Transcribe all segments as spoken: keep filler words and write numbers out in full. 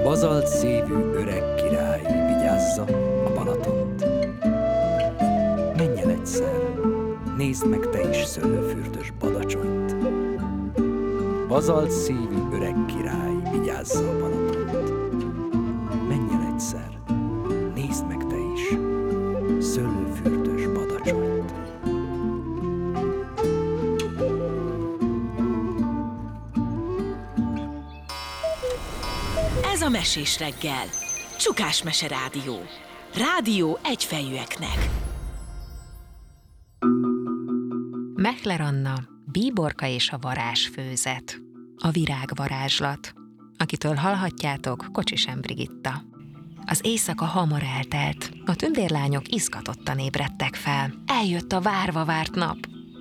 Bazalt szívű öreg király vigyázza a Balatont. Menj el egyszer, nézd meg te is szőlőfürdős Badacsonyt. Bazalt szívű öreg király vigyázza a Balatont. Menj el egyszer, nézd meg te is szőlőfürdős Badacsonyt. Ez a Mesés reggel. Csukás Mese Rádió. Rádió egyfejűeknek. Mechler Anna, Bíborka és a varázsfőzet. A virágvarázslat. Akitől hallhatjátok, Kocsisem Brigitta. Az éjszaka hamar eltelt. A tündérlányok izgatottan ébredtek fel. Eljött a várva várt nap.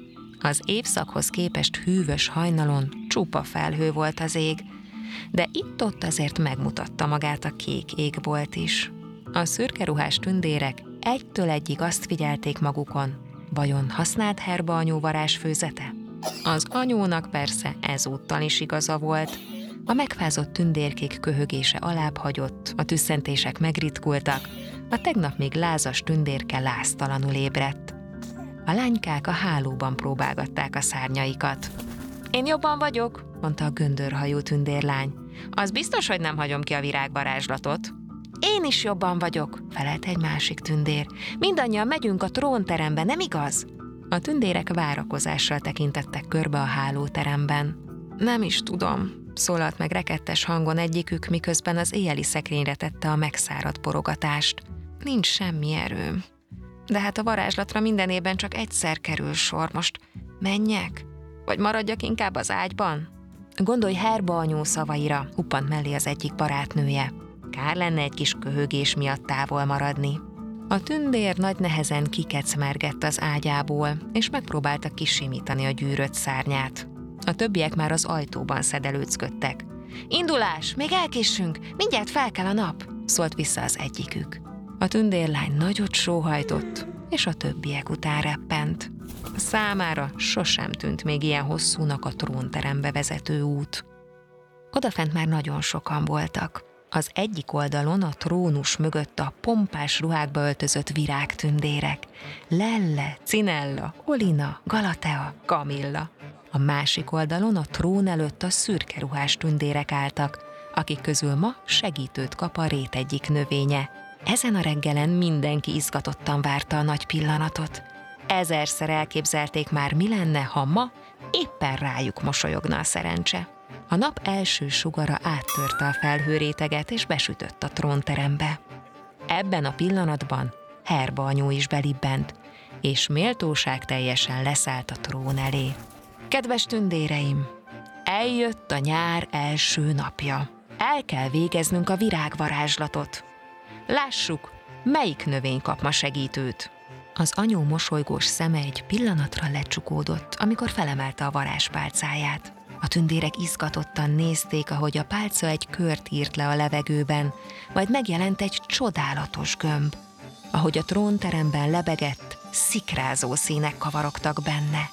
Az évszakhoz képest hűvös hajnalon csupa felhő volt az ég, de itt-ott azért megmutatta magát a kék égbolt is. A szürkeruhás tündérek egytől egyig azt figyelték magukon, vajon használt Herba anyó varázsfőzete? Az anyónak persze ezúttal is igaza volt. A megfázott tündérkék köhögése alább hagyott, a tüsszentések megritkultak, a tegnap még lázas tündérke láztalanul ébredt. A lánykák a hálóban próbálgatták a szárnyaikat. Én jobban vagyok, mondta a göndörhajú tündérlány. Az biztos, hogy nem hagyom ki a virágvarázslatot. Én is jobban vagyok, felelt egy másik tündér. Mindannyian megyünk a trónterembe, nem igaz? A tündérek várakozással tekintettek körbe a hálóteremben. Nem is tudom, szólalt meg rekettes hangon egyikük, miközben az éjjeli szekrényre tette a megszáradt borogatást. Nincs semmi erőm. De hát a varázslatra minden évben csak egyszer kerül sor, most menjek? Vagy maradjak inkább az ágyban? Gondolj Herba anyó szavaira, huppant mellé az egyik barátnője. Kár lenne egy kis köhögés miatt távol maradni. A tündér nagy nehezen kikecmergett az ágyából, és megpróbálta kisimítani a gyűrött szárnyát. A többiek már az ajtóban szedelőcködtek. Indulás, még elkéssünk, mindjárt fel kell a nap, szólt vissza az egyikük. A tündérlány nagyot sóhajtott, és a többiek után reppent. Számára sosem tűnt még ilyen hosszúnak a trónterembe vezető út. Odafent már nagyon sokan voltak. Az egyik oldalon a trónus mögött a pompás ruhákba öltözött virágtündérek. Lelle, Cinella, Olina, Galatea, Kamilla. A másik oldalon a trón előtt a szürke ruhás tündérek álltak, akik közül ma segítőt kap a rét egyik növénye. Ezen a reggelen mindenki izgatottan várta a nagy pillanatot. Ezerszer elképzelték már, mi lenne, ha ma éppen rájuk mosolyogna a szerencse. A nap első sugara áttörte a felhőréteget, és besütött a trónterembe. Ebben a pillanatban Herba anyó is belibbent, és méltóság teljesen leszállt a trón elé. Kedves tündéreim, eljött a nyár első napja. El kell végeznünk a virágvarázslatot. Lássuk, melyik növény kap ma segítőt. Az anyó mosolygós szeme egy pillanatra lecsukódott, amikor felemelte a varázspálcáját. A tündérek izgatottan nézték, ahogy a pálca egy kört írt le a levegőben, majd megjelent egy csodálatos gömb. Ahogy a trónteremben lebegett, szikrázó színek kavarogtak benne.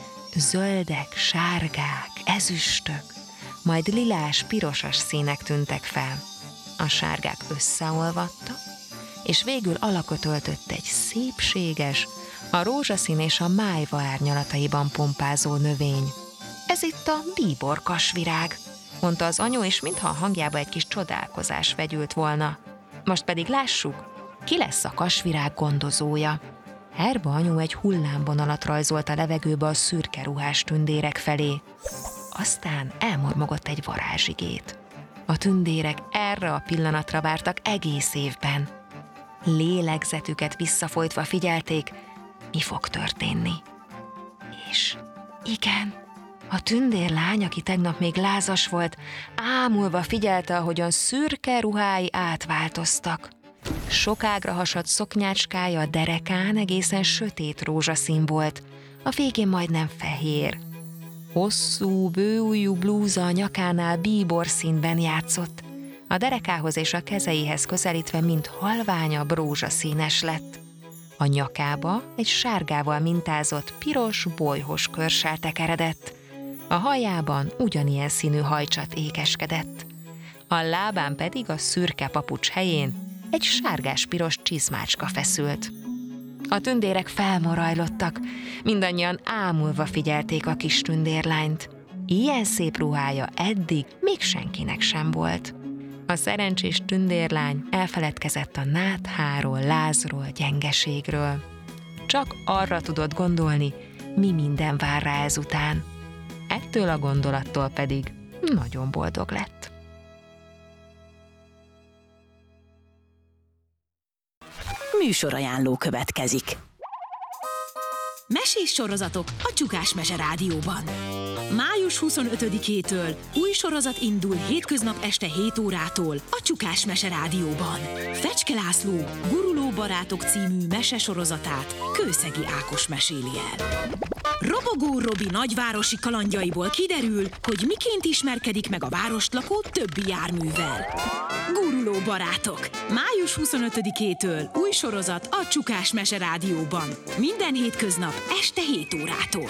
Zöldek, sárgák, ezüstök, majd lilás, pirosas színek tűntek fel. A sárgák összeolvadtak, és végül alakot öltött egy szépséges, a rózsaszín és a májva árnyalataiban pompázó növény. Ez itt a bíborkasvirág, mondta az anyó, és mintha a hangjába egy kis csodálkozás vegyült volna. Most pedig lássuk, ki lesz a kasvirág gondozója. Herba anyó egy hullámvonalat rajzolt a levegőbe a szürke ruhás tündérek felé. Aztán elmormogott egy varázsigét. A tündérek erre a pillanatra vártak egész évben. Lélegzetüket visszafolytva figyelték, mi fog történni. És igen, a tündérlány, aki tegnap még lázas volt, ámulva figyelte, ahogyan szürke ruhái átváltoztak. Sokágra hasadt szoknyácskája a derekán egészen sötét rózsaszín volt, a végén majdnem fehér. Hosszú, bőujjú blúza a nyakánál bíbor színben játszott, a derekához és a kezeihez közelítve mind halványabb rózsaszínes lett. A nyakába egy sárgával mintázott piros, bolyhos körsál tekeredett, a hajában ugyanilyen színű hajcsat ékeskedett. a lábán pedig a szürke papucs helyén egy sárgás-piros csizmácska feszült. A tündérek felmorajlottak, mindannyian ámulva figyelték a kis tündérlányt. Ilyen szép ruhája eddig még senkinek sem volt. A szerencsés tündérlány elfeledkezett a nátháról, lázról, gyengeségről. Csak arra tudott gondolni, mi minden vár rá ezután. Ettől a gondolattól pedig nagyon boldog lett. Műsorajánló következik. Mesés sorozatok a Csukás Mese Rádióban. május huszonötödikétől új sorozat indul hétköznap este hét órától a Csukás Mese Rádióban. Fecske László Guruló barátok című mese sorozatát Kőszegi Ákos meséli el. Robogó Robi nagyvárosi kalandjaiból kiderül, hogy miként ismerkedik meg a várost lakó többi járművel. Guruló barátok. május huszonötödikétől új sorozat a Csukás Mese Rádióban. Minden hétköznap este hét órától.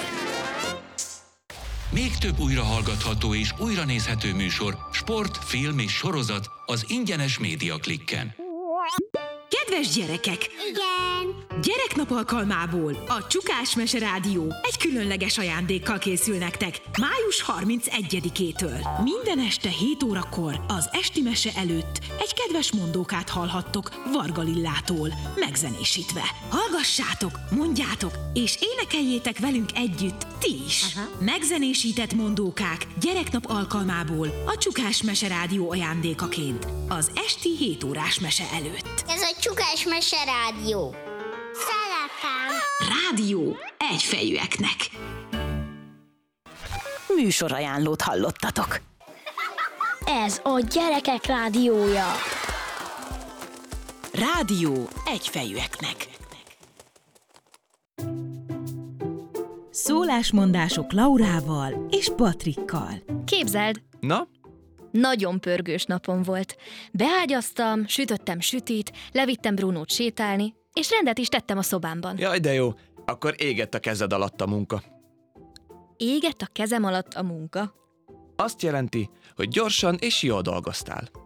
Még több újrahallgatható és újranézhető műsor, sport, film és sorozat az ingyenes Média Klikken. Kedves gyerekek! Igen! Gyereknap alkalmából a Csukás Mese Rádió egy különleges ajándékkal készül nektek május harmincegyedikétől. Minden este hét órakor az esti mese előtt egy kedves mondókát hallhattok Varga Lillától, megzenésítve. Hallgassátok, mondjátok és énekeljétek velünk együtt ti is. Aha. Megzenésített mondókák gyereknap alkalmából a Csukás Mese Rádió ajándékaként az esti hét órás mese előtt. Ez a Csukás Mese Rádió. Szeretem! Rádió egyfejűeknek. Műsorajánlót hallottatok. Ez a Gyerekek Rádiója. Rádió egyfejűeknek. Szólásmondások Laurával és Patrikkal. Képzeld, Na? nagyon pörgős napom volt. Beágyaztam, sütöttem sütit, levittem Brunót sétálni, és rendet is tettem a szobámban. Jaj, de jó. Akkor égett a kezed alatt a munka. Égett a kezem alatt a munka. Azt jelenti, hogy gyorsan és jól dolgoztál.